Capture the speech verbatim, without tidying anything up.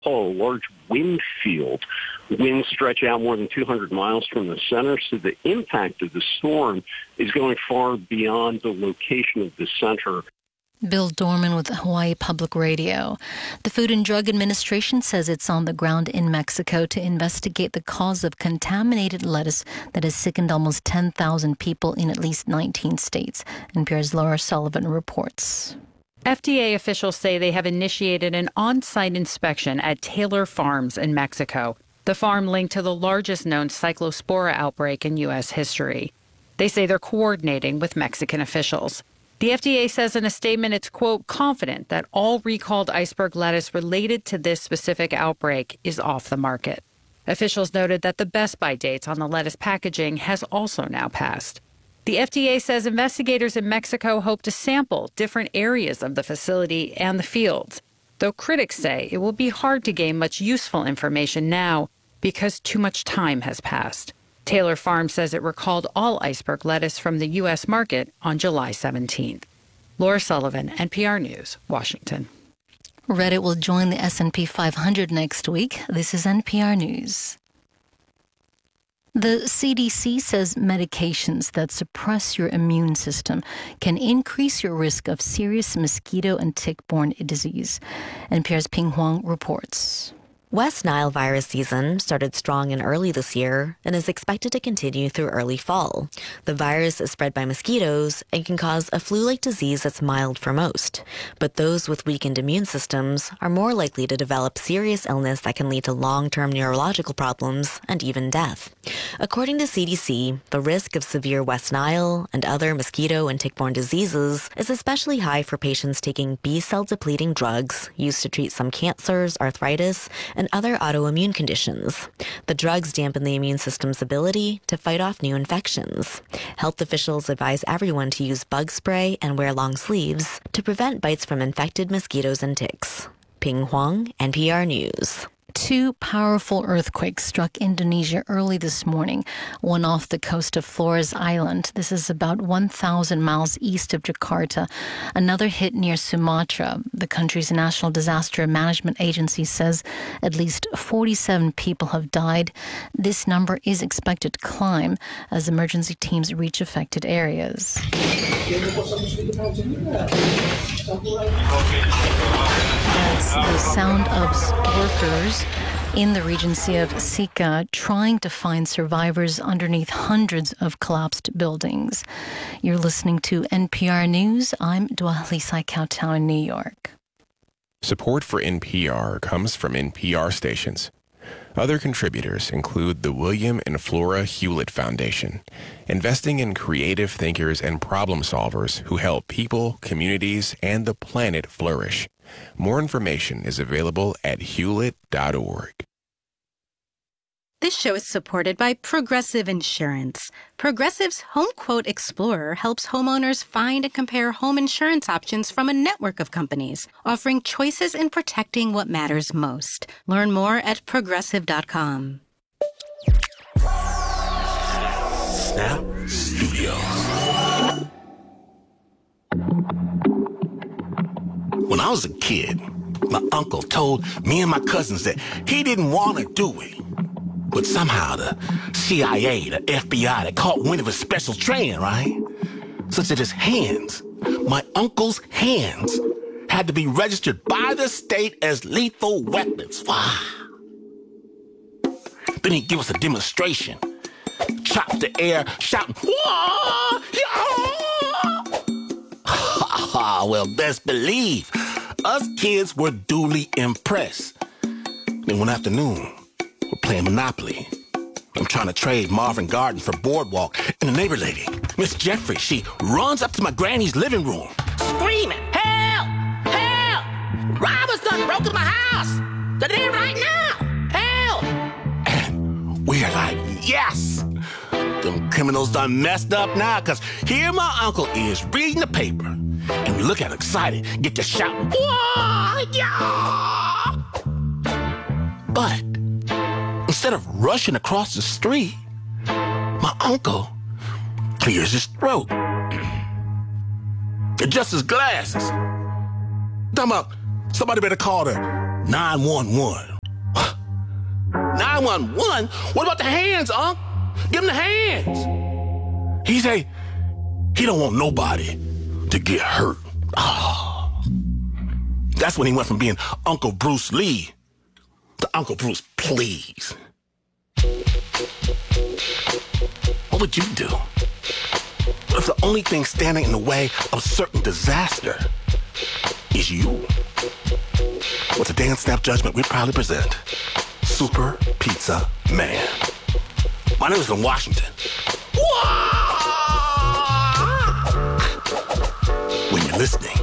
a large wind field. Winds stretch out more than two hundred miles from the center, so the impact of the storm is going far beyond the location of the center. Bill Dorman with Hawaii Public Radio. The Food and Drug Administration says it's on the ground in Mexico to investigate the cause of contaminated lettuce that has sickened almost ten thousand people in at least nineteen states. N P R's Laura Sullivan reports. F D A officials say they have initiated an on-site inspection at Taylor Farms in Mexico, the farm linked to the largest known cyclospora outbreak in U S history. They say they're coordinating with Mexican officials. The F D A says in a statement it's, quote, confident that all recalled iceberg lettuce related to this specific outbreak is off the market. Officials noted that the best-by dates on the lettuce packaging has also now passed. The F D A says investigators in Mexico hope to sample different areas of the facility and the fields, though critics say it will be hard to gain much useful information now because too much time has passed. Taylor Farms says it recalled all iceberg lettuce from the U S market on July seventeenth. Laura Sullivan, N P R News, Washington. Reddit will join the S and P five hundred next week. This is N P R News. The C D C says medications that suppress your immune system can increase your risk of serious mosquito and tick-borne disease. N P R's Ping Huang reports. West Nile virus season started strong and early this year and is expected to continue through early fall. The virus is spread by mosquitoes and can cause a flu-like disease that's mild for most. But those with weakened immune systems are more likely to develop serious illness that can lead to long-term neurological problems and even death. According to C D C, the risk of severe West Nile and other mosquito and tick-borne diseases is especially high for patients taking B-cell depleting drugs used to treat some cancers, arthritis, and other autoimmune conditions. The drugs dampen the immune system's ability to fight off new infections. Health officials advise everyone to use bug spray and wear long sleeves to prevent bites from infected mosquitoes and ticks. Ping Huang, N P R News. Two powerful earthquakes struck Indonesia early this morning, one off the coast of Flores Island. This is about one thousand miles east of Jakarta. Another hit near Sumatra. The country's National Disaster Management Agency says at least forty-seven people have died. This number is expected to climb as emergency teams reach affected areas. That's the sound of workers in the Regency of Sika trying to find survivors underneath hundreds of collapsed buildings. You're listening to N P R News. I'm Dwalisa Cowtown in New York. Support for N P R comes from N P R stations. Other contributors include the William and Flora Hewlett Foundation, investing in creative thinkers and problem solvers who help people, communities, and the planet flourish. More information is available at hewlett dot org. This show is supported by Progressive Insurance. Progressive's Home Quote Explorer helps homeowners find and compare home insurance options from a network of companies, offering choices in protecting what matters most. Learn more at progressive dot com. Snap Studios. When I was a kid, my uncle told me and my cousins that he didn't want to do it. But somehow the C I A, the F B I, they caught wind of his special training, right? Such that his hands, my uncle's hands, had to be registered by the state as lethal weapons. Wow. Then he'd give us a demonstration. Chop the air, shouting, "Whoa! Yeah!" Well, best believe, us kids were duly impressed. Then one afternoon, we're playing Monopoly. I'm trying to trade Marvin Garden for Boardwalk, and the neighbor lady, Miss Jeffrey, she runs up to my granny's living room, screaming, "Help! Help! Robbers done broke into my house! They're there right now! Help!" And we're like, yes! Them criminals done messed up now, because here my uncle is reading the paper, and we look at him excited, get to shouting, "Whoa! Yeah!" But instead of rushing across the street, my uncle clears his throat, adjusts his glasses. Talking about somebody better call the nine one one. nine one one? What about the hands, Unc? Give him the hands. He say he don't want nobody to get hurt. Oh. That's when he went from being Uncle Bruce Lee to Uncle Bruce Please. What would you do if the only thing standing in the way of certain disaster is you? Well, today in Snap Judgment, we proudly present Super Pizza Man. My name is from Washington. When you're listening